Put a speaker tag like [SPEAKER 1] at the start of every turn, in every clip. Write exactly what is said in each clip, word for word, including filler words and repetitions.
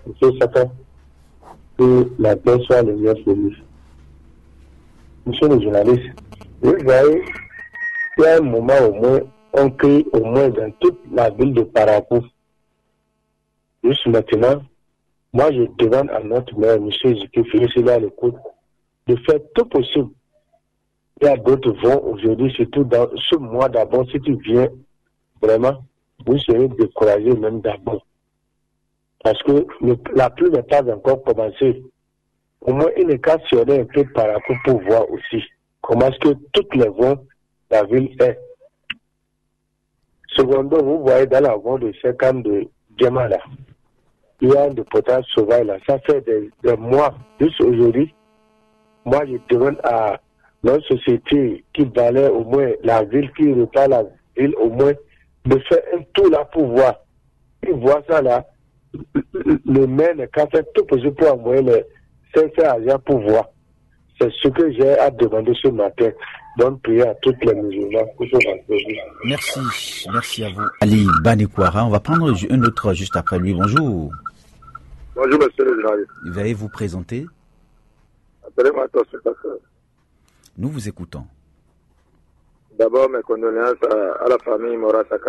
[SPEAKER 1] Monsieur Saka, que la paix soit le meilleur pour lui. Monsieur le journaliste, vous voyez, il y a un moment au moins, on crée au moins dans toute la ville de Parakou. Juste maintenant, moi je demande à notre maire, M. Ziki Félix, à l'écoute, de faire tout possible. Il y a d'autres vont aujourd'hui, surtout dans ce mois d'abord, si tu viens, vraiment, vous serez découragé même d'abord. Parce que le, la pluie n'est pas encore commencée. Au moins, il n'est qu'à surveiller un peu Parakou pour voir aussi comment est-ce que toutes les voies, la ville est. Secondo, vous voyez dans la voie de Sekam de Djemala, il y a un potage sauvage là. Ça fait des, des mois, juste aujourd'hui. Moi, je demande à notre société qui balaie au moins la ville, qui repart la ville au moins, de faire un tour là pour voir. Ils voient ça là. Le maire n'est qu'à faire tout possible pour envoyer les cinq cents agents pour voir. C'est ce que j'ai à demander ce matin. Donc, prier à toutes les musulmans pour ce vendredi.
[SPEAKER 2] Merci, merci à vous. Ali Banekwara, on va prendre un autre juste après lui. Bonjour.
[SPEAKER 3] Bonjour, monsieur le journaliste.
[SPEAKER 2] Veuillez vous présenter.
[SPEAKER 3] Appelez-moi Tossu Pascal.
[SPEAKER 2] Nous vous écoutons.
[SPEAKER 3] D'abord, mes condoléances à, à la famille Mora Saka.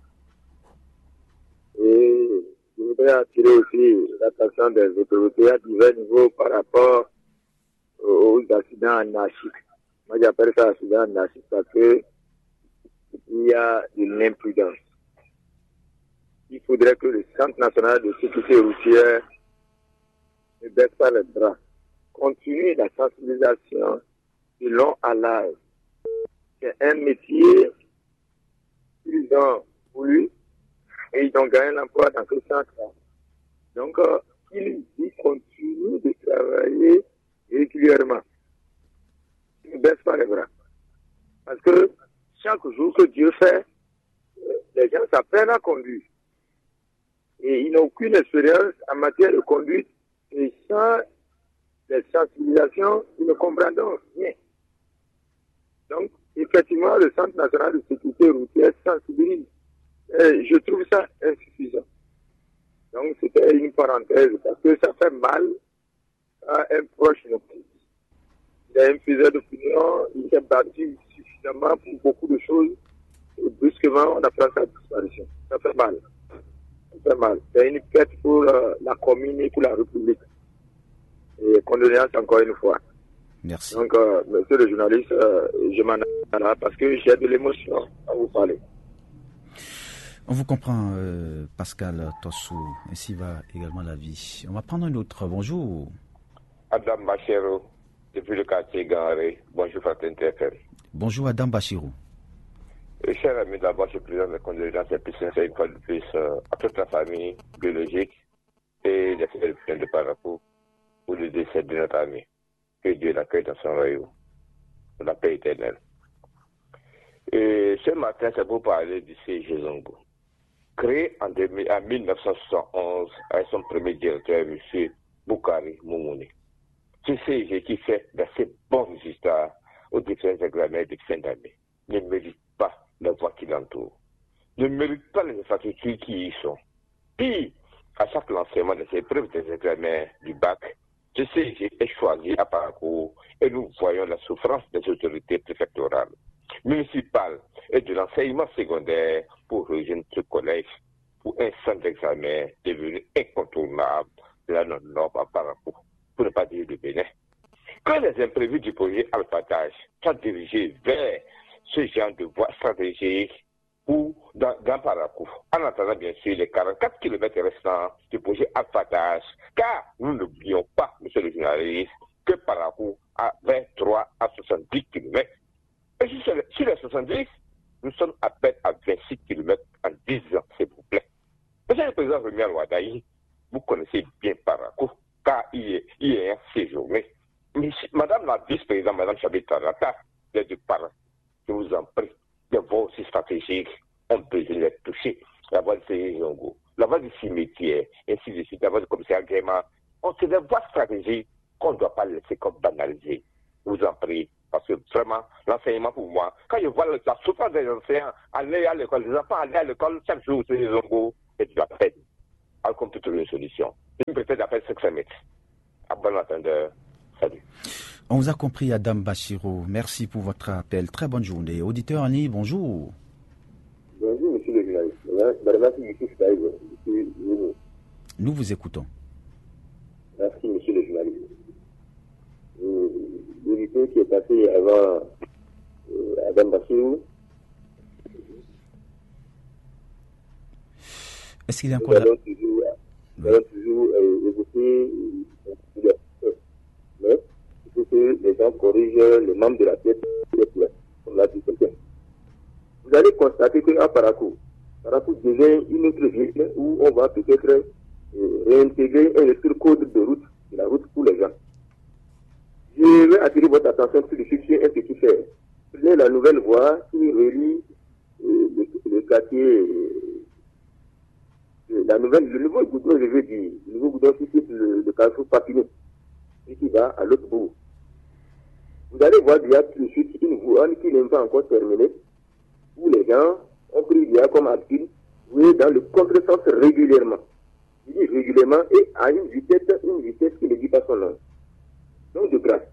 [SPEAKER 3] Et je voudrais attirer aussi l'attention des autorités à divers niveaux par rapport aux accidents anarchiques. Moi, j'appelle ça accident anarchique parce que il y a une imprudence. Il faudrait que le Centre national de sécurité routière ne baisse pas les bras. Continue la sensibilisation de long à large. C'est un métier qu'ils ont voulu et ils ont gagné l'emploi dans ce centre-là. Donc, euh, ils, ils continuent de travailler régulièrement. Ils ne baissent pas les bras. Parce que chaque jour que Dieu fait, les gens s'apprennent à conduire. Et ils n'ont aucune expérience en matière de conduite. Et sans les sensibilisations, ils ne comprennent rien. Donc, effectivement, le Centre national de sécurité routière sensibilise. Et je trouve ça insuffisant. Donc, c'était une parenthèse, parce que ça fait mal à un proche de notre pays. Il a un faiseur d'opinion, il s'est battu suffisamment pour beaucoup de choses, et brusquement, on apprend sa disparition. Ça fait mal. Ça fait mal. C'est une perte pour euh, la commune et pour la République. Et condoléances encore une fois.
[SPEAKER 2] Merci.
[SPEAKER 3] Donc, euh, monsieur le journaliste, euh, je m'en ai parce que j'ai de l'émotion à vous parler.
[SPEAKER 2] On vous comprend, euh, Pascal Tossou. Ainsi va également la vie. On va prendre un autre. Bonjour.
[SPEAKER 4] Adam Bachero, depuis le quartier Ganré. Bonjour, Fraternité F M.
[SPEAKER 2] Bonjour, Adam Bachero.
[SPEAKER 4] Cher ami, d'abord, je présente mes condoléances et plus sincères une fois de plus euh, à toute la famille biologique et les fidèles de Parakou pour le décès de notre ami. Que Dieu l'accueille dans son royaume, pour la paix éternelle. Et ce matin, c'est pour parler du C G Zongo. Créé en, en mille neuf cent soixante et onze avec son premier directeur, M. Boukari Moumouni. Ce C G qui fait d'assez bons résultats aux différents examens de fin d'année ne mérite pas la voie qui l'entoure, ne mérite pas les infrastructures qui y sont. Puis, à chaque lancement de ces épreuves des examens du bac, ce C G est choisi à Parakou et nous voyons la souffrance des autorités préfectorales, municipales et de l'enseignement secondaire pour rejoindre ce collège pour un centre d'examen devenu incontournable de la norme à Parakou, pour ne pas dire de Bénin. Quand les imprévus du projet Alphatage sont dirigés vers ce genre de voie stratégique ou dans, dans Parakou, en attendant bien sûr les quarante-quatre kilomètres restants du projet Alphatage, car nous n'oublions pas, monsieur le journaliste, que Parakou a vingt-trois à soixante-dix kilomètres. Et sur, sur les soixante-dix, nous sommes à peine à vingt-six kilomètres en dix ans, s'il vous plaît. Monsieur le président Rémi Ouadaï, vous connaissez bien Parakou, car il est, il est séjourné. Madame la vice-présidente, Madame Chabit Tarata, les deux parents, je vous en prie, des voies aussi stratégiques, on peut les toucher. La voie de Séjongo, la voie du cimetière, ainsi de suite, la voie du commissaire Gréma. On sait des voies stratégiques qu'on ne doit pas laisser comme banaliser. Je vous en prie, parce que vraiment, l'enseignement pour moi, quand je vois la souffrance des enseignants aller à l'école, les enfants aller à l'école chaque jour, Séjongo, c'est de la peine. alors qu'on peut trouver une solution. Je préfère d'appeler cinq cents mètres. À bon entendeur. Salut.
[SPEAKER 2] On vous a compris, Adam Bachiro. Merci pour votre appel. Très bonne journée. Auditeur en ligne, bonjour.
[SPEAKER 3] Bonjour, monsieur le journaliste.
[SPEAKER 2] Nous vous écoutons.
[SPEAKER 3] Merci, monsieur le journaliste. L'unité qui est passée avant euh, Adam Bachiro.
[SPEAKER 2] Est-ce qu'il y a encore là?
[SPEAKER 3] Nous allons toujours, nous allons toujours euh, évoquer, euh, mais il faut que les gens corrigent les membres de la pièce, comme l'a dit quelqu'un. Vous allez constater qu'à Parakou, Parakou devient une autre ville où on va peut-être euh, réintégrer un autre code de route, de la route pour les gens. Je vais attirer votre attention sur le sujet un petit fait. Prenez la nouvelle voie qui relie euh, le, le quartier. Euh, La nouvelle, le nouveau goudron, je veux dire, le nouveau goudron qui quitte le, le carrefour Papineau et qui va à l'autre bout. Vous allez voir, il y a tout de suite une voie qui n'est pas encore terminée, où les gens ont pris il y a comme habitude, oui, dans le contresens régulièrement. Je dis régulièrement et à une vitesse, une vitesse qui ne dit pas son nom. Donc, de grâce,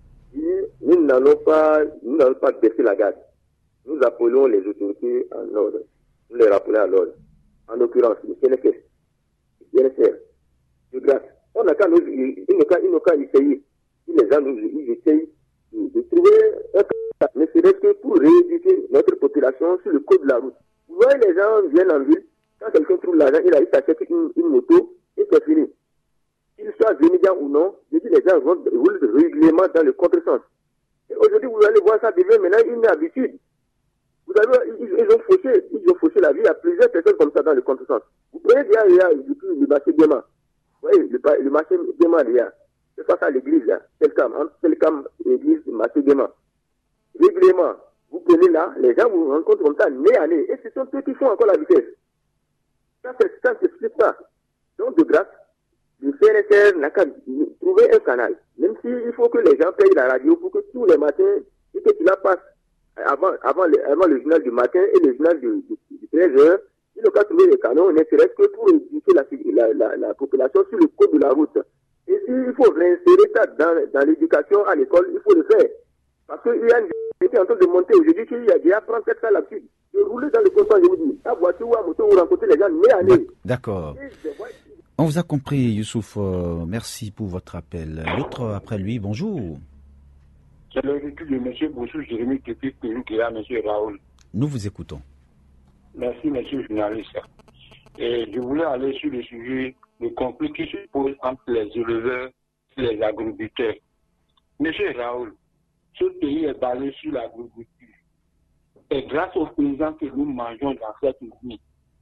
[SPEAKER 3] nous n'allons pas, nous n'allons pas baisser la garde. Nous appelons les autorités en ordre. Nous les rappelons à l'ordre. En l'occurrence, le C N F S, le C N F R, de grâce. On n'a qu'à nous, ils n'ont qu'à essayer. Si les gens nous ils essayent de, de trouver un cas, ne serait-ce que pour rééduquer notre population sur le code de la route. Vous voyez, les gens viennent en ville, quand quelqu'un trouve l'argent, il a eu s'achète une, une moto, et c'est fini. Qu'il soit vénédiant ou non, je dis les gens roulent régulièrement dans le contresens. Et aujourd'hui, vous allez voir, ça devient maintenant une habitude. Vous avez, ils, ils ont fauché, ils ont fauché la vie à plusieurs personnes comme ça dans le contresens. Vous prenez bien, il y a le marché Déma. Vous voyez, le, le marché Déma, il y a. C'est face à l'église, là. C'est le cam, entre le cam, l'église, le marché Déma. Régulièrement, vous prenez là, les gens vous rencontrent comme ça, nez à nez. Et ce sont ceux qui font encore la vitesse. Ça, c'est ça, c'est ça. Donc, de grâce, le C N S R n'a qu'à trouver un canal. Même s'il faut que les gens payent la radio pour que tous les matins, et que tu la passes avant, avant, le, avant le journal du matin et le journal du, du, du treize heures, il n'a qu'à trouver les canaux, ne serait-ce que pour éduquer la, la, la, la population sur le code de la route. Et s'il faut réinsérer ça dans, dans l'éducation à l'école, il faut le faire. Parce qu'il y a une qui est en train de monter aujourd'hui, qu'il y a déjà trente-sept ans là-dessus. De rouler dans le contresens, je vous dis, la voiture ou la moto, vous rencontrez les gens nez à nez.
[SPEAKER 2] D'accord. On vous a compris, Youssouf. Euh, merci pour votre appel. L'autre après lui, bonjour.
[SPEAKER 5] C'est le recul de M. Boussou Jérémy depuis Pérou qui est là, M. Raoul.
[SPEAKER 2] Nous vous écoutons.
[SPEAKER 5] Merci, M. le journaliste. Et je voulais aller sur le sujet, le conflit qui se pose entre les éleveurs et les agriculteurs. M. Raoul, ce pays est basé sur l'agriculture. Et grâce aux paysans que nous mangeons dans cette vie,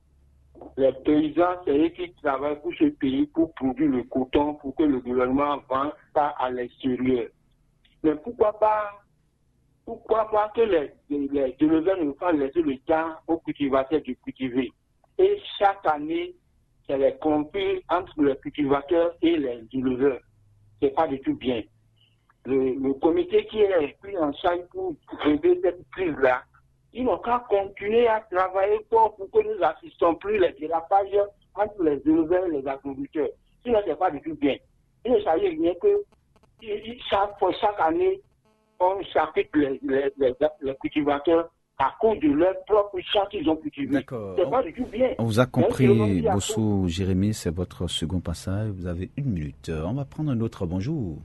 [SPEAKER 5] les paysans, c'est eux qui travaillent pour ce pays pour produire le coton, pour que le gouvernement vende ça à l'extérieur. Mais pourquoi pas, pourquoi pas que les, les, les éleveurs ne vont pas laisser le temps aux cultivateurs de cultiver. Et chaque année, c'est les conflits entre les cultivateurs et les éleveurs. C'est pas du tout bien. Le, le comité qui est pris en charge pour régler cette crise-là, ils n'ont qu'à continuer à travailler fort pour que nous n'assistons plus les dérapages entre les éleveurs et les agriculteurs. Sinon, c'est pas du tout bien. Il ne s'agit rien que chaque, chaque année, on s'applique les, les, les, les cultivateurs à cause de leurs propres champs qu'ils ont cultivés.
[SPEAKER 2] D'accord.
[SPEAKER 5] C'est pas du tout bien.
[SPEAKER 2] On vous a compris, Bosso Jérémy, c'est votre second passage. Vous avez une minute. On va prendre un autre. Bonjour.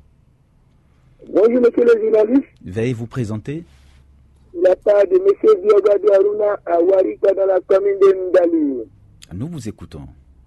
[SPEAKER 1] Bonjour, monsieur le journaliste.
[SPEAKER 2] Veuillez vous présenter.
[SPEAKER 1] La part de M. Diogado Aruna à Warika dans la commune de Ndali.
[SPEAKER 2] Nous vous écoutons.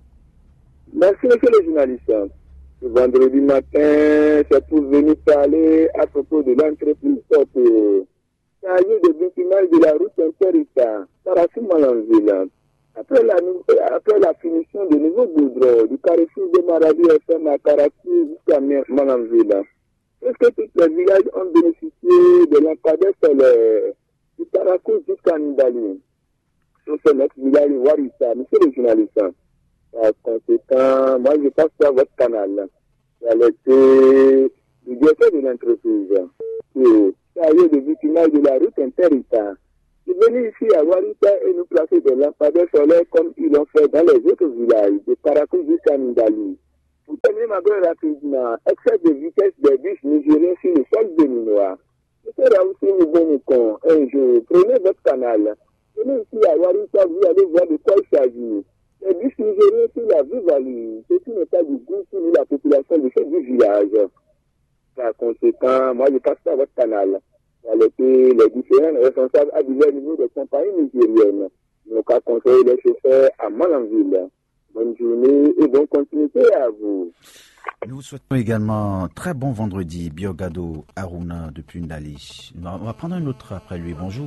[SPEAKER 1] Merci, monsieur le journaliste. Ce vendredi matin, c'est pour venir parler à propos de l'entreprise Sopo. Chargé de bituminage de la route interita, Carrefour Malanville. Après la, après la finition de nouveau goudron du carrefour de Maradi F M à Carrefour jusqu'à Malanville, presque tous les villages ont bénéficié de l'encadrement solaire du Carrefour jusqu'à Ndali. Sur ce notre village Warissa, monsieur le journaliste. Par conséquent, moi je passe sur votre canal. Ça a été le directeur de l'entreprise. Chargé de bituminage de la route interita,
[SPEAKER 3] de venir ici à Warita et nous placer des lampadaires solaires comme ils l'ont fait dans les autres villages, de Parakou jusqu'à Ndali. Pour terminer ma gueule rapidement, excès de vitesse des bus nigériens sur le sol béninois. Monsieur Raoul, si vous venez un jour, prenez votre canal. Venez ici à Warita, vous allez voir de quoi il s'agit. Les bus nigériens sur la Vivalie, c'est une état du goût pour la population de ce village. Par conséquent, moi je passe par votre canal. Avec les différents responsables à divers niveaux des compagnies nigériennes. Nos cas conseillent les chauffeurs à Malanville. Bonne journée et bonne continuité à vous.
[SPEAKER 2] Nous vous souhaitons également très bon vendredi, Biogado Aruna depuis Ndali. On va prendre un autre après lui. Bonjour.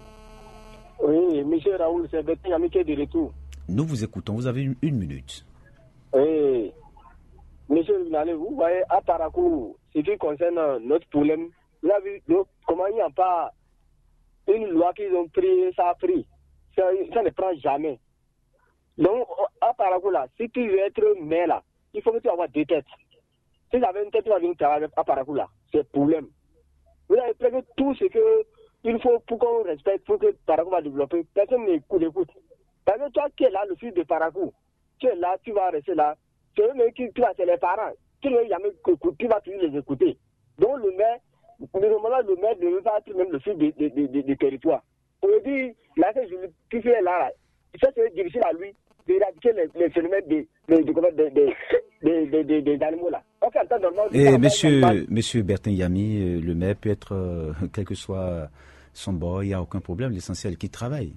[SPEAKER 6] Oui, monsieur Raoul, c'est Bertin Yami qui est de retour.
[SPEAKER 2] Nous vous écoutons, vous avez une, une minute.
[SPEAKER 6] Oui. Monsieur Vinale, vous voyez, à Parakou, ce qui concerne notre problème, vous avez vu donc, comment il n'y a pas une loi qu'ils ont pris, ça a pris. Ça, ça ne prend jamais. Donc, à Parakou, là, si tu veux être maire, là, il faut que tu aies deux têtes. Si tu avais une tête, tu vas venir travailler à Parakou, là. C'est le problème. Vous avez prévu tout ce qu'il faut pour qu'on respecte, pour que Parakou va développer. Personne n'écoute, écoute. Parce que toi qui es là, le fils de Parakou, tu es là, tu vas rester là. Tu vas, c'est les parents. Tu ne jamais tu vas toujours les écouter. Donc, le maire, normalement, le maire ne veut pas être même le fils du de, de, de, de territoire. Aujourd'hui, là, qui fait là, ça c'est difficile à lui d'éradiquer les, les phénomènes des de, de, de, de, de, de, animaux là. Okay, attends,
[SPEAKER 2] Et monsieur, monsieur Bertin Yami, le maire peut être, euh, quel que soit son bord, il n'y a aucun problème, l'essentiel qu'il travaille.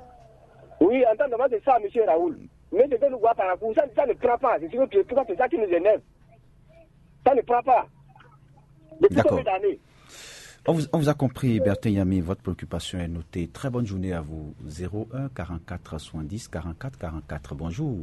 [SPEAKER 6] Oui, en tant que c'est ça, monsieur Raoul. Mais je vais nous voir par rapport ça, ça ne prend pas. C'est c'est ça qui nous énerve. Ça ne prend pas. Depuis combien d'années?
[SPEAKER 2] On vous, on vous a compris, Bertin Yami, votre préoccupation est notée. Très bonne journée à vous. zéro un quarante-quatre soixante-dix quarante-quatre quarante-quatre. Bonjour.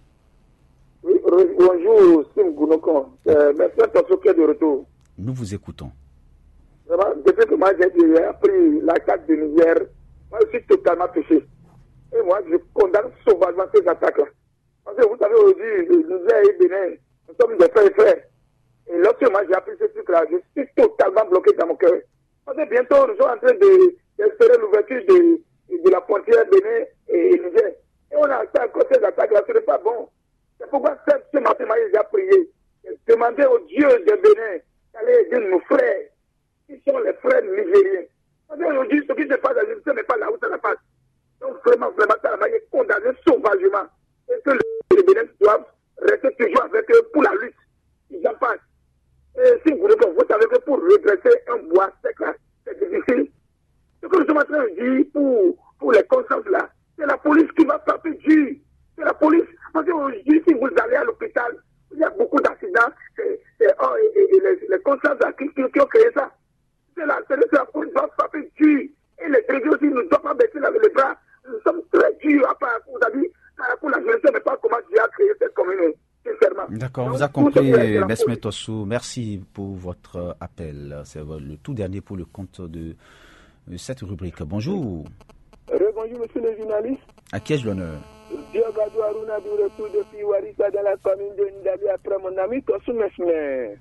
[SPEAKER 3] Oui, bonjour, Sim Gounokon. Euh, merci à ton soutien de retour.
[SPEAKER 2] Nous vous écoutons.
[SPEAKER 3] Vraiment, depuis que moi j'ai appris la carte de Niger, moi je suis totalement touché. Et moi, je condamne sauvagement ces attaques-là. Parce que vous savez, aujourd'hui, le Niger et Bénin, nous sommes des frères et frères. Et lorsque moi j'ai appris ce truc-là, je suis totalement bloqué dans mon cœur. Parce que bientôt, nous sommes en train d'espérer l'ouverture de, de la frontière Bénin et Niger. Et on a à cause de ces attaques-là, ce n'est pas bon. C'est pourquoi ce matin, j'ai prié. Demander au Dieu de Bénin d'aller aider nos frères, qui sont les frères nigériens. Parce qu'aujourd'hui, ce qui se passe, ce n'est pas là où ça se passe. Donc vraiment, vraiment, ça va être condamné sauvagement. Et que les Bénin doivent rester toujours avec eux pour la lutte. Ils en passent. Et si vous voulez, vous savez que pour redresser un bois sec là, c'est difficile. Ce que nous sommes en train de dire pour, pour les consciences là, c'est la police qui va frapper dur. C'est la police. Parce qu'aujourd'hui, si vous allez à l'hôpital, il y a beaucoup d'accidents. Et, et, et, et les, les consciences là, qui, qui, qui ont créé ça. C'est la, c'est la police qui va frapper dur. Et les délégués aussi ne doivent pas baisser les bras. Nous sommes très durs. À part, vous avez dit, pour la jeunesse, mais pas comment Dieu a créé cette commune.
[SPEAKER 2] D'accord, on vous a compris, Mesme Tossou. Merci pour votre appel. C'est le tout dernier pour le compte de cette rubrique. Bonjour.
[SPEAKER 6] Bonjour, monsieur le journaliste.
[SPEAKER 2] À qui ai-je l'honneur?
[SPEAKER 6] Biogado Aruna du retour depuis Warissa dans la commune de Ndali après mon ami Tossou Mesme.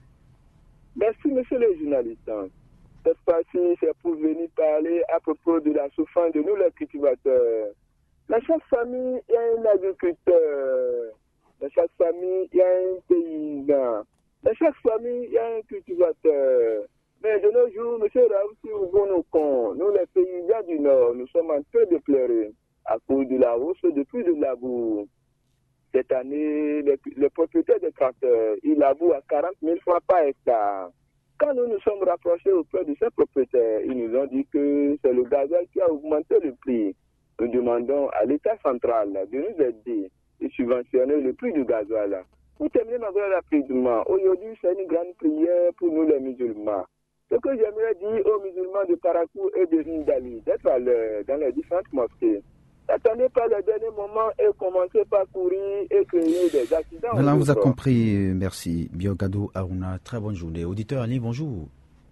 [SPEAKER 6] Merci, monsieur le journaliste. Cette fois-ci, c'est pour venir parler à propos de la souffrance de nous, les cultivateurs. Dans chaque famille, il y a un agriculteur. Dans chaque famille, il y a un paysan. Dans chaque famille, il y a un cultivateur. Mais de nos jours, M. Raoul, si vous nous compte, nous les paysans du Nord, nous sommes en train de pleurer à cause de la hausse de prix de labour. Cette année, les, les propriétaires de tracteurs, ils labourent à quarante mille francs par hectare. Quand nous nous sommes rapprochés auprès de ces propriétaires, ils nous ont dit que c'est le gasoil qui a augmenté le prix. Nous demandons à l'État central de nous aider et subventionner le prix du gasoil. Pour terminer ma voix rapidement, aujourd'hui c'est une grande prière pour nous les musulmans. Ce que j'aimerais dire aux musulmans de Parakou et de Ndali, d'être à l'heure dans les différentes mosquées. N'attendez pas le dernier moment et commencez par courir et créer des accidents.
[SPEAKER 2] Voilà, on vous a compris, merci. Biogado Aruna, très bonne journée. Auditeur Ali, bonjour.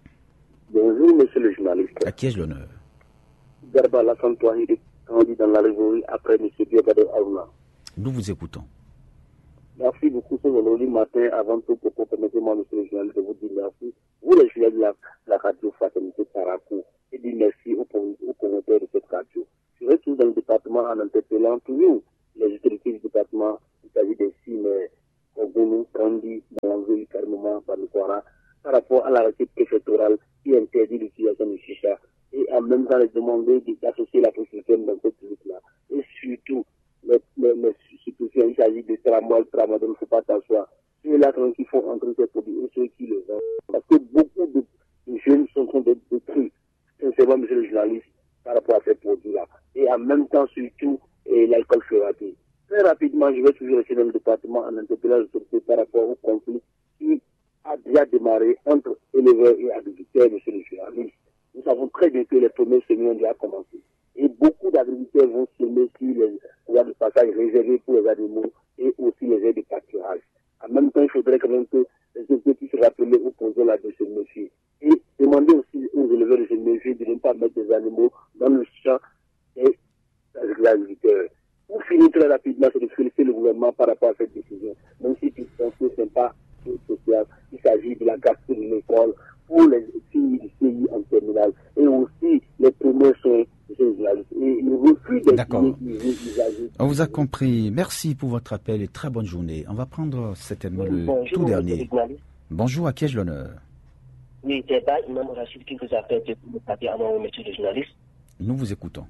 [SPEAKER 3] Bonjour, monsieur le journaliste.
[SPEAKER 2] À qui ai-je l'honneur?
[SPEAKER 3] Garba Lassane Touahide, candidat dans la région après monsieur Biogado Aruna.
[SPEAKER 2] Nous vous écoutons.
[SPEAKER 3] Merci beaucoup, ce vendredi matin. Avant tout, pour permettez-moi, monsieur le journaliste, de vous dire merci. Vous, les journalistes de la, la radio Fraternité Parakou, et dire merci aux promoteurs de cette radio. Panikwara par rapport à l'arrêté préfectoral qui interdit l'utilisation du chicha et en même temps les demander d'associer la société dans cette politique-là. Et surtout, les, les, les situations, il s'agit de tramway, tramway, il ne faut pas s'asseoir. Ceux-là qui font entrer ces produits et ceux qui les vendent. Parce que beaucoup de, de jeunes sont en train d'être détruits, sincèrement, monsieur le journaliste, par rapport à ces produits-là. Et en même temps, surtout, l'alcool fluoraté. Très rapidement, je vais toujours rester dans le département en interpellant les autorités par rapport au conflit qui a déjà démarré entre éleveurs et agriculteurs, monsieur le journaliste. Nous savons très bien que les premiers semis ont déjà commencé. Et beaucoup d'agriculteurs vont semer sur les voies de passage réservées pour les animaux et aussi les aires de pâturage. En même temps, il faudrait quand même que les autorités puissent rappeler au contrôle de se méfier. Et demander aussi aux éleveurs de se méfier de ne pas mettre des animaux dans le champ et les agriculteurs. Pour finir très rapidement, c'est de féliciter le gouvernement par rapport à cette décision. Même si tu penses que ce n'est pas social, il s'agit de la gratuité de l'école pour les filles du C I en terminale et aussi les premiers soins de ces journalistes. Et le refus des
[SPEAKER 2] usagers. On vous a compris. Merci pour votre appel et très bonne journée. On va prendre certainement le Bonjour, tout dernier. Bonjour, à qui ai-je l'honneur?
[SPEAKER 7] Oui, c'est pas Imam Rachid qui vous appelle pour le papier à mon monsieur le journaliste.
[SPEAKER 2] Nous vous écoutons.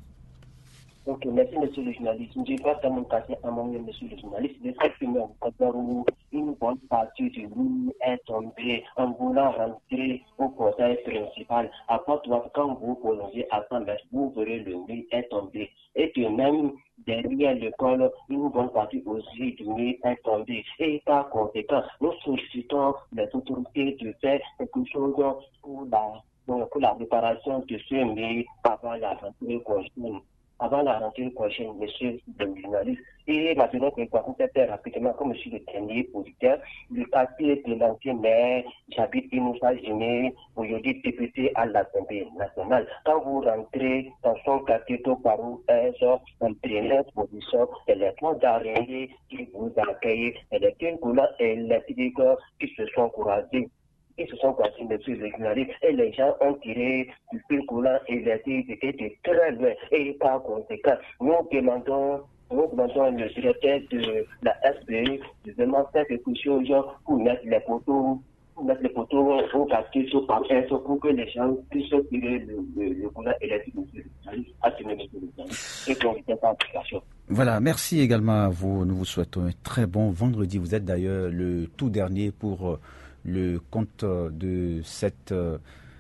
[SPEAKER 7] Ok, merci monsieur le journaliste. Je vais pas mon papier à mon monsieur le journaliste. Le fait que où une bonne partie du lit est tombée en voulant rentrer au portail principal. À part quand vous prolongez à cent mètres, vous verrez le lit est tombé. Et que même derrière l'école, une bonne partie aussi du lit est tombée. Et par conséquent, nous sollicitons les autorités de faire quelque chose pour la, pour la réparation de ce lit avant la rentrée prochaine. Avant la rentrée prochaine, monsieur le journaliste. Et maintenant que quoi, vous faites rapidement, comme je suis le dernier producteur, le quartier de l'ancien maire, j'habite Inoussa Géné, aujourd'hui député à l'Assemblée nationale. Quand vous rentrez dans son quartier, tout par où est en première position, et les trois d'arrêt qui vous accueillent, et les quinze et les éditeurs qui se sont couragés. Ils se sont passés dessus les journalistes et les gens ont tiré du fil coulant et les étaient de très loin. Et par conséquent, nous demandons, nous demandons le directeur de la S B I de vraiment faire quelque chose pour mettre les photos, pour mettre les photos au quartier sur papier pour que les gens puissent tirer le, le, le coulant électrique dessus les journalistes, à ce même et qu'on ne pas application.
[SPEAKER 2] Voilà, merci également à vous. Nous vous souhaitons un très bon vendredi. Vous êtes d'ailleurs le tout dernier pour le compte de cette euh,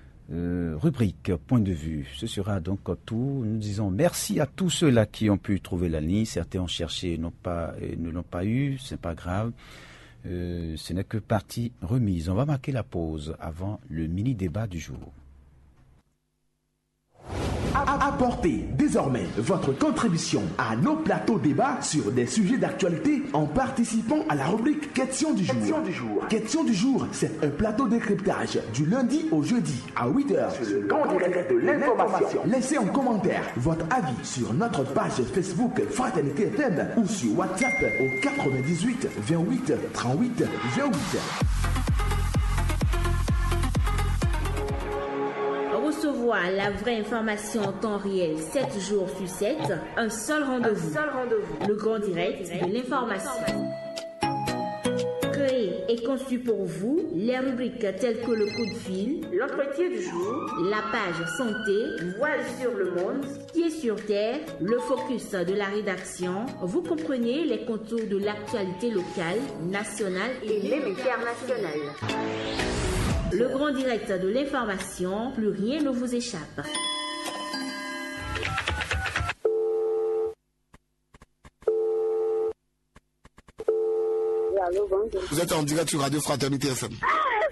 [SPEAKER 2] rubrique Point de vue. Ce sera donc tout. Nous disons merci à tous ceux-là qui ont pu trouver la ligne. Certains ont cherché et, n'ont pas, et ne l'ont pas eu. Ce n'est pas grave. Euh, ce n'est que partie remise. On va marquer la pause avant le mini-débat du jour.
[SPEAKER 8] Apportez désormais votre contribution à nos plateaux débats sur des sujets d'actualité en participant à la rubrique Question du jour. Question du jour, Question du jour, c'est un plateau de décryptage du lundi au jeudi à huit heures sur le grand direct de l'information. Laissez en commentaire votre avis sur notre page Facebook Fraternité F M ou sur WhatsApp au quatre-vingt-dix-huit vingt-huit trente-huit vingt-huit.
[SPEAKER 9] Recevoir la vraie information en temps réel sept jours sur sept, un seul rendez-vous, seul rendez-vous. Le grand direct de l'information. Créé et conçu pour vous, les rubriques telles que le coup de fil, l'entretien du jour, la page santé, voile sur le monde, pied sur terre, le focus de la rédaction, vous comprenez les contours de l'actualité locale, nationale et même internationale. Le grand direct de l'information, plus rien ne vous échappe.
[SPEAKER 10] Vous êtes en direct sur Radio Fraternité F M.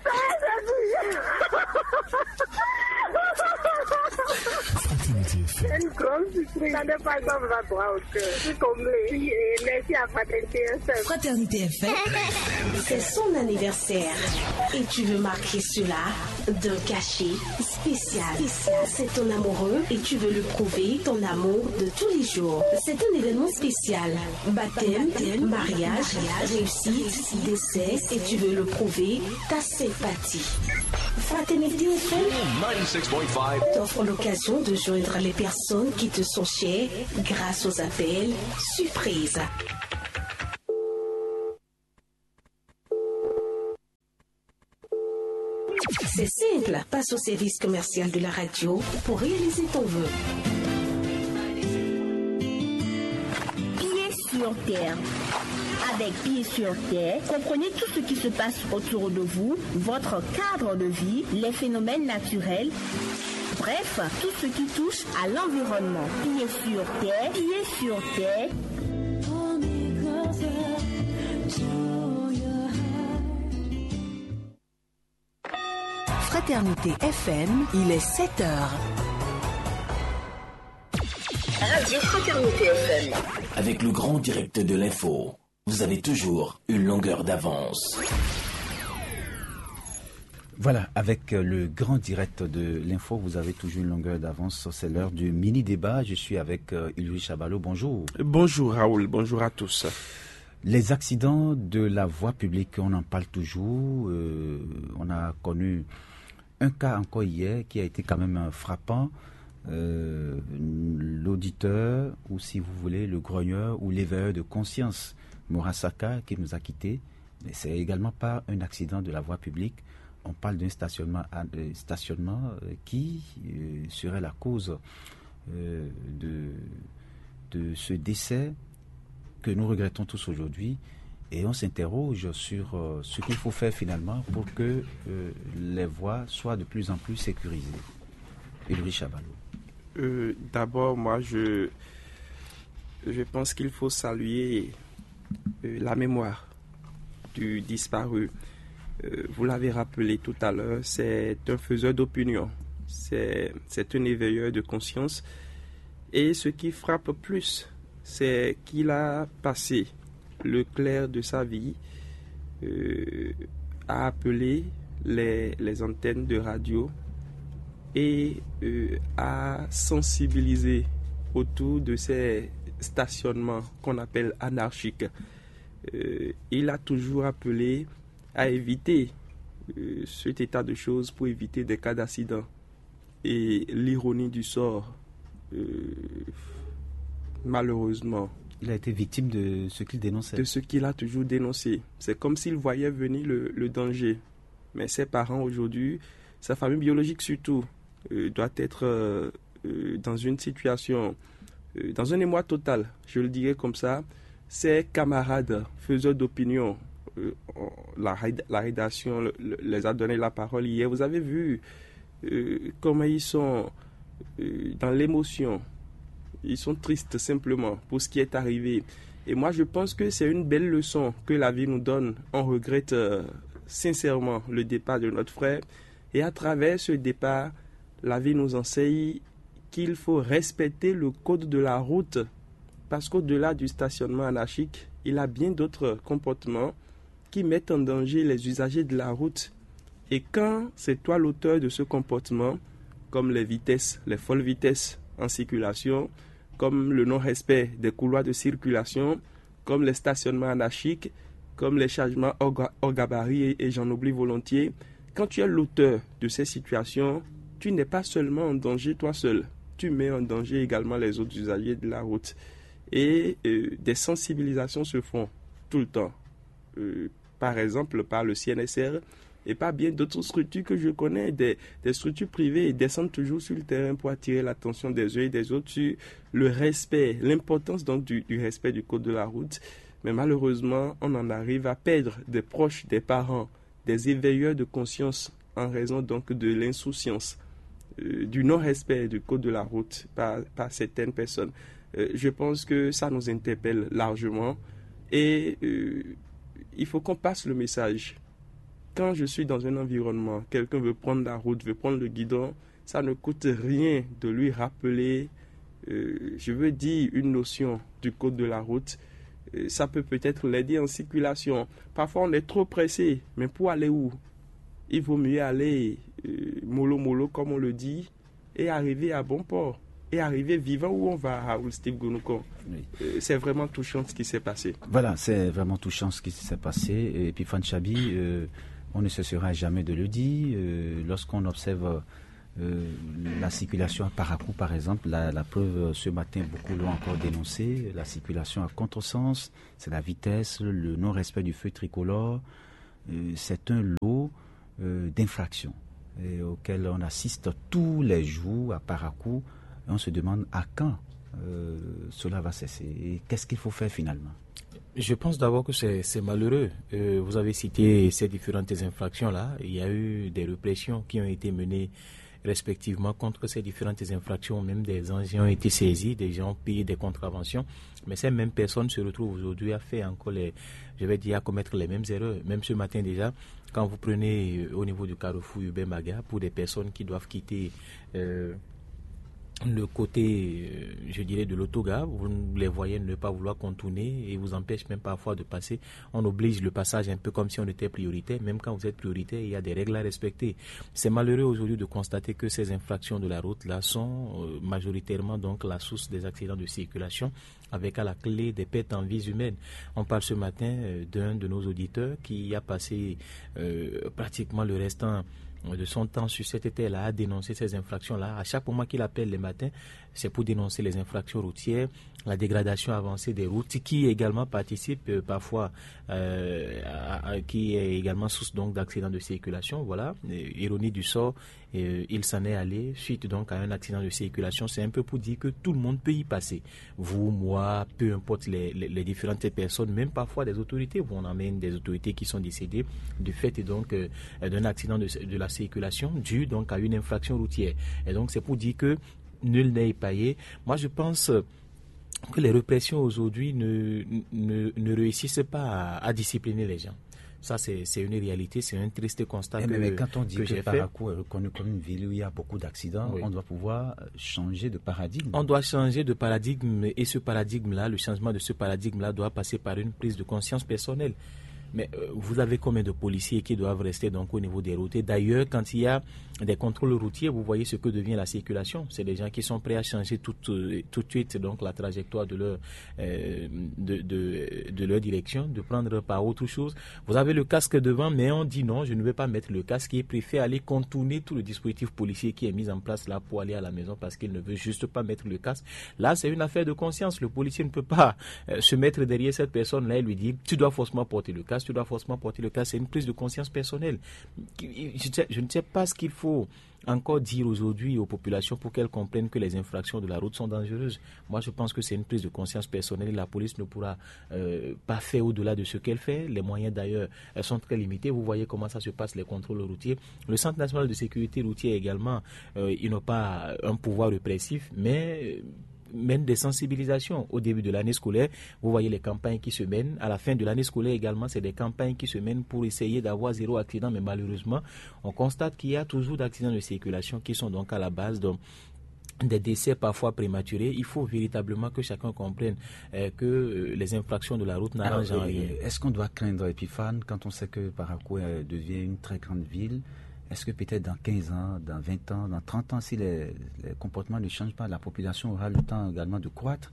[SPEAKER 11] Une grande surprise. Ça n'est pas comme ça, toi, au cœur. Je suis comblée. Merci à Fraternité F M.
[SPEAKER 12] Fraternité F M, c'est son anniversaire. Et tu veux marquer cela d'un cachet spécial. C'est ton amoureux et tu veux lui prouver ton amour de tous les jours. C'est un événement spécial. Baptême, mariage, réussite, décès et tu veux le prouver ta sympathie. Fraternité F M t'offre l'occasion de joindre les personnes qui te sont chères grâce aux appels surprises. C'est simple, passe au service commercial de la radio pour réaliser ton vœu.
[SPEAKER 9] Pieds sur terre. Avec Pieds sur terre, comprenez tout ce qui se passe autour de vous, votre cadre de vie, les phénomènes naturels, bref, tout ce qui touche à l'environnement. Pieds sur terre, Pieds sur terre.
[SPEAKER 12] Fraternité F M, il est sept heures. Radio Fraternité F M.
[SPEAKER 13] Avec le grand direct de l'info, vous avez toujours une longueur d'avance.
[SPEAKER 2] Voilà, avec le grand direct de l'info, vous avez toujours une longueur d'avance. C'est l'heure du mini-débat. Je suis avec euh, Ulrich Chabalot. Bonjour.
[SPEAKER 14] Bonjour Raoul, bonjour à tous.
[SPEAKER 2] Les accidents de la voie publique, on en parle toujours. Euh, on a connu un cas encore hier qui a été quand même frappant. Euh, l'auditeur, ou si vous voulez, le grogneur ou l'éveilleur de conscience, Morasaka, qui nous a quittés. Mais c'est également pas un accident de la voie publique. On parle d'un stationnement, euh, stationnement euh, qui euh, serait la cause euh, de, de ce décès que nous regrettons tous aujourd'hui. Et on s'interroge sur euh, ce qu'il faut faire finalement pour que euh, les voies soient de plus en plus sécurisées. Ulrich Chabalot.
[SPEAKER 14] Euh, d'abord, moi, je, je pense qu'il faut saluer euh, la mémoire du disparu. Euh, vous l'avez rappelé tout à l'heure, c'est un faiseur d'opinion, c'est, c'est un éveilleur de conscience. Et ce qui frappe plus, c'est qu'il a passé le clair de sa vie euh, à appeler les, les antennes de radio et euh, à sensibiliser autour de ces stationnements qu'on appelle anarchiques. Euh, il a toujours appelé à éviter euh, cet état de choses pour éviter des cas d'accident. Et l'ironie du sort, euh, malheureusement,
[SPEAKER 2] il a été victime de ce qu'il dénonçait.
[SPEAKER 14] De ce qu'il a toujours dénoncé. C'est comme s'il voyait venir le, le danger. Mais ses parents aujourd'hui, sa famille biologique surtout, euh, doit être euh, euh, dans une situation, euh, dans un émoi total, je le dirais comme ça. Ses camarades, faiseurs d'opinion, euh, la, la rédaction le, le, les a donné la parole hier. Vous avez vu euh, comment ils sont euh, dans l'émotion. Ils sont tristes simplement pour ce qui est arrivé. Et moi, je pense que c'est une belle leçon que la vie nous donne. On regrette euh, sincèrement le départ de notre frère. Et à travers ce départ, la vie nous enseigne qu'il faut respecter le code de la route. Parce qu'au-delà du stationnement anarchique, il y a bien d'autres comportements qui mettent en danger les usagers de la route. Et quand c'est toi l'auteur de ce comportement, comme les vitesses, les folles vitesses en circulation, comme le non-respect des couloirs de circulation, comme les stationnements anarchiques, comme les chargements hors, hors gabarit et, et j'en oublie volontiers. Quand tu es l'auteur de ces situations, tu n'es pas seulement en danger toi seul, tu mets en danger également les autres usagers de la route. Et euh, des sensibilisations se font tout le temps, euh, par exemple par le C N S R, et pas bien d'autres structures que je connais, des, des structures privées, descendent toujours sur le terrain pour attirer l'attention des uns et des autres sur le respect, l'importance donc du, du respect du code de la route. Mais malheureusement, on en arrive à perdre des proches, des parents, des éveilleurs de conscience en raison donc de l'insouciance, euh, du non-respect du code de la route par, par certaines personnes. Euh, je pense que ça nous interpelle largement et euh, il faut qu'on passe le message. Quand je suis dans un environnement, quelqu'un veut prendre la route, veut prendre le guidon, ça ne coûte rien de lui rappeler, euh, je veux dire, une notion du code de la route. Euh, ça peut peut-être l'aider en circulation. Parfois, on est trop pressé, mais pour aller où? Il vaut mieux aller euh, mollo mollo, comme on le dit, et arriver à bon port. Et arriver vivant où on va, Raoul Steve Gounouko. Oui. Euh, c'est vraiment touchant ce qui s'est passé.
[SPEAKER 2] Voilà, c'est vraiment touchant ce qui s'est passé. Et puis, Fanchabi, euh, on ne cessera jamais de le dire. Euh, lorsqu'on observe euh, la circulation à Parakou, par exemple, la, la preuve ce matin, beaucoup l'ont encore dénoncé. La circulation à contresens, c'est la vitesse, le non-respect du feu tricolore. Euh, c'est un lot euh, d'infractions. et auxquels on assiste tous les jours à Parakou. Et on se demande à quand euh, cela va cesser et qu'est-ce qu'il faut faire finalement.
[SPEAKER 15] Je pense d'abord que c'est, c'est malheureux. Euh, vous avez cité ces différentes infractions-là. Il y a eu des répressions qui ont été menées respectivement contre ces différentes infractions. Même des engins ont été saisis, des gens ont payé des contraventions. Mais ces mêmes personnes se retrouvent aujourd'hui à faire encore les, je vais dire, à commettre les mêmes erreurs. Même ce matin déjà, quand vous prenez euh, au niveau du carrefour Hubert Maga, pour des personnes qui doivent quitter euh, le côté, euh, je dirais, de l'autogare, vous les voyez ne pas vouloir contourner et vous empêche même parfois de passer. On oblige le passage un peu comme si on était prioritaire. Même quand vous êtes prioritaire, il y a des règles à respecter. C'est malheureux aujourd'hui de constater que ces infractions de la route là sont euh, majoritairement donc la source des accidents de circulation, avec à la clé des pertes en vies humaines. On parle ce matin euh, d'un de nos auditeurs qui a passé euh, pratiquement le restant de son temps sur cet été-là à dénoncer ces infractions-là. À chaque moment qu'il appelle le matin, c'est pour dénoncer les infractions routières, la dégradation avancée des routes, qui également participe euh, parfois, euh, à, à, qui est également source donc d'accidents de circulation. Voilà, et, ironie du sort, et, il s'en est allé suite donc à un accident de circulation. C'est un peu pour dire que tout le monde peut y passer. Vous, moi, peu importe les, les, les différentes personnes, même parfois des autorités. On emmène des autorités qui sont décédées du fait et donc euh, d'un accident de, de la circulation dû donc à une infraction routière. Et donc c'est pour dire que nul n'est épargné. Moi je pense que les répressions aujourd'hui ne, ne, ne réussissent pas à, à discipliner les gens. Ça, c'est, c'est une réalité, c'est un triste constat.
[SPEAKER 2] Mais,
[SPEAKER 15] que,
[SPEAKER 2] mais quand on dit que, que Parakou
[SPEAKER 15] fait.
[SPEAKER 2] est reconnu comme une ville où il y a beaucoup d'accidents, oui. on doit pouvoir changer de paradigme.
[SPEAKER 15] On doit changer de paradigme et ce paradigme-là, le changement de ce paradigme-là doit passer par une prise de conscience personnelle. Mais euh, vous avez combien de policiers qui doivent rester donc au niveau des routes? Et d'ailleurs, quand il y a des contrôles routiers, vous voyez ce que devient la circulation. C'est des gens qui sont prêts à changer tout, euh, tout de suite donc la trajectoire de leur, euh, de, de, de leur direction, de prendre par autre chose. Vous avez le casque devant, mais on dit non, je ne vais pas mettre le casque. Il préfère aller contourner tout le dispositif policier qui est mis en place là pour aller à la maison parce qu'il ne veut juste pas mettre le casque. Là, c'est une affaire de conscience. Le policier ne peut pas euh, se mettre derrière cette personne-là et lui dire tu dois forcément porter le casque. Tu dois forcément porter le casque. C'est une prise de conscience personnelle. Je, je ne sais pas ce qu'il faut encore dire aujourd'hui aux populations pour qu'elles comprennent que les infractions de la route sont dangereuses. Moi, je pense que c'est une prise de conscience personnelle. La police ne pourra euh, pas faire au-delà de ce qu'elle fait. Les moyens, d'ailleurs, sont très limités. Vous voyez comment ça se passe, les contrôles routiers. Le Centre national de sécurité routière également, euh, ils n'ont pas un pouvoir répressif, mais mène des sensibilisations au début de l'année scolaire. Vous voyez les campagnes qui se mènent. À la fin de l'année scolaire également, c'est des campagnes qui se mènent pour essayer d'avoir zéro accident. Mais malheureusement, on constate qu'il y a toujours d'accidents de circulation qui sont donc à la base donc des décès parfois prématurés. Il faut véritablement que chacun comprenne euh, que euh, les infractions de la route n'arrangent en rien.
[SPEAKER 2] Est-ce qu'on doit craindre Epiphane quand on sait que Parakou devient une très grande ville? Est-ce que peut-être dans quinze ans, dans vingt ans, dans trente ans, si les, les comportements ne changent pas, la population aura le temps également de croître?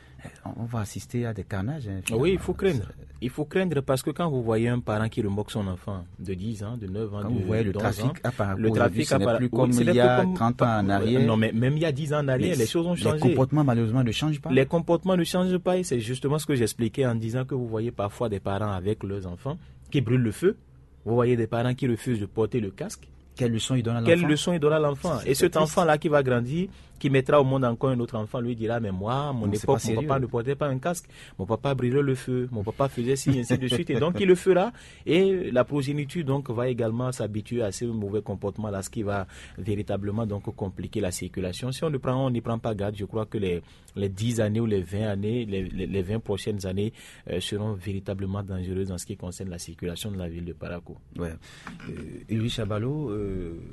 [SPEAKER 2] On va assister à des carnages. Hein,
[SPEAKER 15] oui, il faut craindre. Il faut craindre parce que quand vous voyez un parent qui remorque son enfant de dix ans, de neuf ans,
[SPEAKER 2] quand
[SPEAKER 15] de
[SPEAKER 2] vous voyez le trafic
[SPEAKER 15] ans,
[SPEAKER 2] à Parakou,
[SPEAKER 15] le trafic
[SPEAKER 2] ce
[SPEAKER 15] à
[SPEAKER 2] n'est
[SPEAKER 15] Parakou,
[SPEAKER 2] plus comme
[SPEAKER 15] oui,
[SPEAKER 2] il y a trente ans en arrière.
[SPEAKER 15] Non, mais même il y a dix ans en arrière, les, les choses ont changé.
[SPEAKER 2] Les comportements, malheureusement, ne changent pas.
[SPEAKER 15] Les comportements ne changent pas et c'est justement ce que j'expliquais en disant que vous voyez parfois des parents avec leurs enfants qui brûlent le feu. Vous voyez des parents qui refusent de porter le casque.
[SPEAKER 2] Quelle leçon il donne à l'enfant?
[SPEAKER 15] Quelle leçon il donne à l'enfant? Et cet enfant-là qui va grandir, qui mettra au monde encore un autre enfant, lui dira, mais moi, mon époque, mon papa ne portait pas un casque, mon papa brûlait le feu, mon papa faisait ci, ainsi de suite. Et donc, il le fera. Et la progéniture, donc, va également s'habituer à ce mauvais comportement-là, ce qui va véritablement, donc, compliquer la circulation. Si on ne prend, on n'y prend pas garde, je crois que les, les dix années ou les vingt années, les, les, les vingt prochaines années euh, seront véritablement dangereuses en ce qui concerne la circulation de la ville de Parakou.
[SPEAKER 2] Ouais. Euh, Louis Chabalo, euh,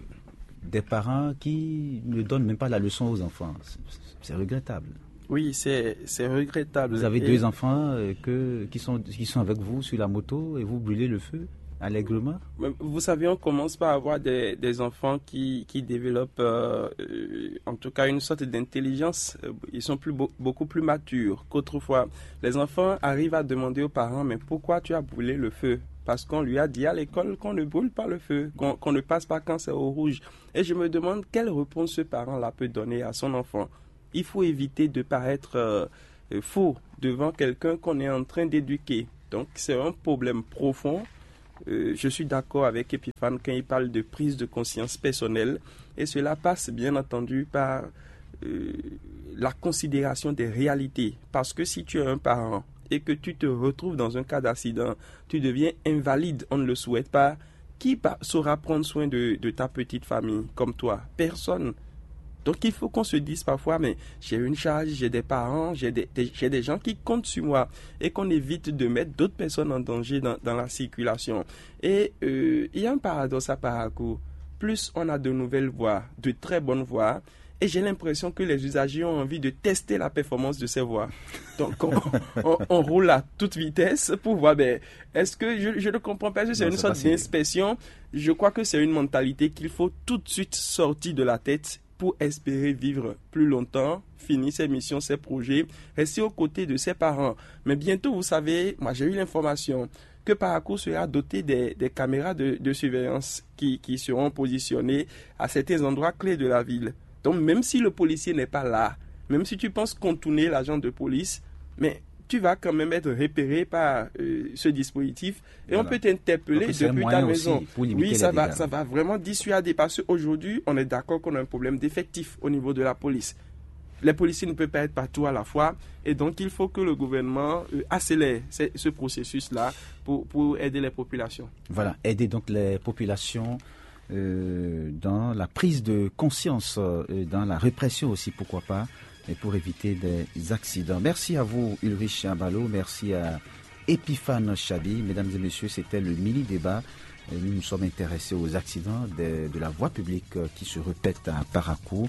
[SPEAKER 2] des parents qui ne donnent même pas la leçon aux enfants. C'est regrettable.
[SPEAKER 14] Oui, c'est, c'est regrettable.
[SPEAKER 2] Vous avez
[SPEAKER 14] et...
[SPEAKER 2] deux enfants euh, que, qui, sont, qui sont avec vous sur la moto et vous brûlez le feu allègrement.
[SPEAKER 14] Vous savez, on commence par avoir des, des enfants qui, qui développent euh, en tout cas une sorte d'intelligence. Ils sont plus, beaucoup plus matures qu'autrefois. Les enfants arrivent à demander aux parents, mais pourquoi tu as brûlé le feu? Parce qu'on lui a dit à l'école qu'on ne brûle pas le feu, qu'on, qu'on ne passe pas quand c'est au rouge. Et je me demande quelle réponse ce parent-là peut donner à son enfant. Il faut éviter de paraître euh, faux devant quelqu'un qu'on est en train d'éduquer. Donc c'est un problème profond euh, je suis d'accord avec Epiphane quand il parle de prise de conscience personnelle, et cela passe bien entendu par euh, la considération des réalités. Parce que si tu es un parent et que tu te retrouves dans un cas d'accident, tu deviens invalide, on ne le souhaite pas. Qui saura prendre soin de, de ta petite famille comme toi? Personne. Donc il faut qu'on se dise parfois, mais j'ai une charge, j'ai des parents, j'ai des, des, j'ai des gens qui comptent sur moi, et qu'on évite de mettre d'autres personnes en danger dans, dans la circulation. Et euh, il y a un paradoxe à Parakou. Plus on a de nouvelles voies, de très bonnes voies, et j'ai l'impression que les usagers ont envie de tester la performance de ces voies. Donc, on, on, on roule à toute vitesse pour voir, ben, est-ce que, je, je ne comprends pas, est-ce que c'est non, une sorte d'inspection? Je crois que c'est une mentalité qu'il faut tout de suite sortir de la tête pour espérer vivre plus longtemps, finir ses missions, ses projets, rester aux côtés de ses parents. Mais bientôt, vous savez, moi j'ai eu l'information que Parakou sera doté des, des caméras de, de surveillance qui, qui seront positionnées à certains endroits clés de la ville. Donc, même si le policier n'est pas là, même si tu penses contourner l'agent de police, mais tu vas quand même être repéré par euh, ce dispositif, et voilà. On peut t'interpeller depuis ta maison. Oui, ça va, ça va vraiment dissuader, parce qu'aujourd'hui, on est d'accord qu'on a un problème d'effectif au niveau de la police. Les policiers ne peuvent pas être partout à la fois, et donc il faut que le gouvernement euh, accélère ce, ce processus-là pour, pour aider les populations.
[SPEAKER 2] Voilà, aider donc les populations Euh, dans la prise de conscience, euh, dans la répression aussi, pourquoi pas, et pour éviter des accidents. Merci à vous, Ulrich Abalo, merci à Epiphane Chabi. Mesdames et messieurs, c'était le mini-débat. Et nous nous sommes intéressés aux accidents de, de la voie publique qui se répètent à Parakou,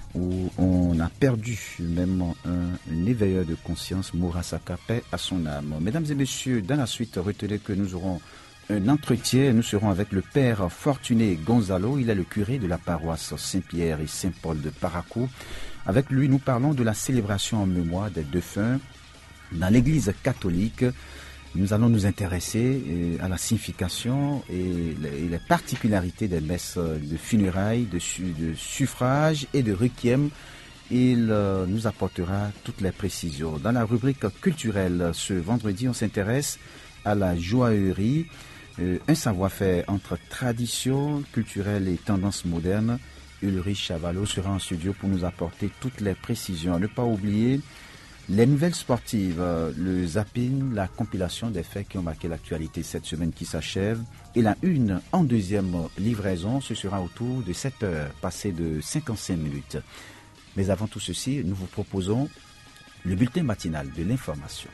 [SPEAKER 2] où on a perdu même un, un éveilleur de conscience, Moura Saka, paix à son âme. Mesdames et messieurs, dans la suite, retenez que nous aurons un entretien. Nous serons avec le père Fortuné Gonzalo. Il est le curé de la paroisse Saint-Pierre et Saint-Paul de Parakou. Avec lui, nous parlons de la célébration en mémoire des défunts dans l'église catholique. Nous allons nous intéresser à la signification et les particularités des messes de funérailles, de, de suffrage et de requiem. Il nous apportera toutes les précisions. Dans la rubrique culturelle, ce vendredi, on s'intéresse à la joaillerie. Euh, un savoir-faire entre tradition culturelle et tendance moderne. Ulrich Abalo sera en studio pour nous apporter toutes les précisions. À ne pas oublier les nouvelles sportives, euh, le zapping, la compilation des faits qui ont marqué l'actualité cette semaine qui s'achève. Et la une en deuxième livraison, ce sera autour de sept heures, passées de cinquante-cinq minutes. Mais avant tout ceci, nous vous proposons le bulletin matinal de l'information.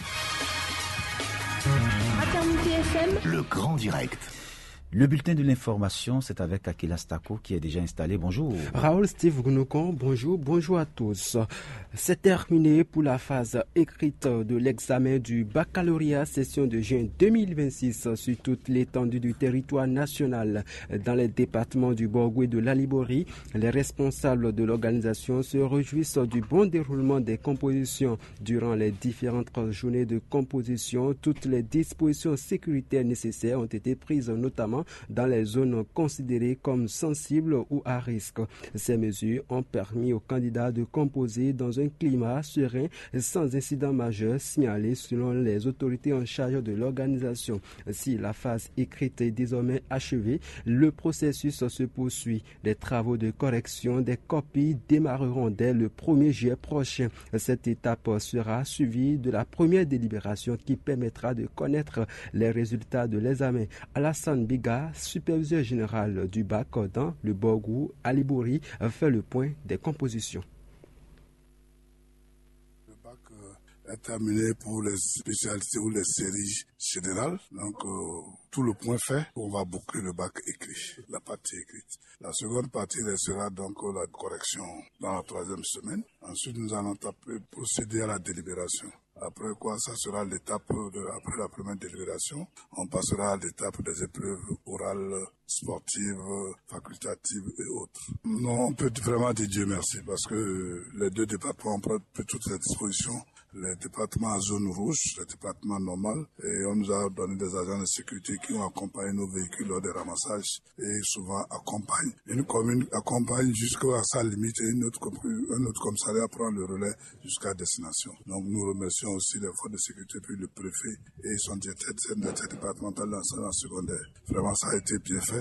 [SPEAKER 13] Le grand direct.
[SPEAKER 2] Le bulletin de l'information, c'est avec Akila Stako qui est déjà installé. Bonjour.
[SPEAKER 16] Raoul Steve Gounokon, bonjour, bonjour à tous. C'est terminé pour la phase écrite de l'examen du baccalauréat session de juin deux mille vingt-six sur toute l'étendue du territoire national. Dans les départements du Borgou et de l'Alibori, les responsables de l'organisation se réjouissent du bon déroulement des compositions. Durant les différentes journées de composition, toutes les dispositions sécuritaires nécessaires ont été prises, notamment dans les zones considérées comme sensibles ou à risque. Ces mesures ont permis aux candidats de composer dans un climat serein sans incident majeur signalé selon les autorités en charge de l'organisation. Si la phase écrite est désormais achevée, le processus se poursuit. Les travaux de correction des copies démarreront dès le premier juillet prochain. Cette étape sera suivie de la première délibération qui permettra de connaître les résultats de l'examen. Alassane Biga, superviseur général du bac dans le Borgou Alibori, fait le point des compositions.
[SPEAKER 17] Le bac est terminé pour les spécialités ou les séries générales. Donc, euh, tout le point fait, on va boucler le bac écrit, la partie écrite. La seconde partie sera donc la correction dans la troisième semaine. Ensuite, nous allons taper, procéder à la délibération. Après quoi, ça sera l'étape de, après la première délibération, on passera à l'étape des épreuves orales, sportives, facultatives et autres. Non, on peut vraiment dire Dieu merci parce que les deux départements ont pris toutes les dispositions les départements à zone rouge, les départements normaux, et on nous a donné des agents de sécurité qui ont accompagné nos véhicules lors des ramassages et souvent accompagnent. Une commune accompagne jusqu'à sa limite et une autre, un autre commissariat prend le relais jusqu'à destination. Donc nous remercions aussi les forces de sécurité, puis le préfet et son directeur départemental d'enseignement secondaire. Vraiment, ça a été bien fait.